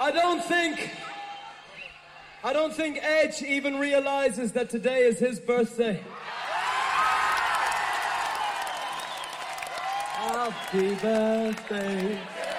I don't think Edge even realizes that today is his birthday. Happy birthday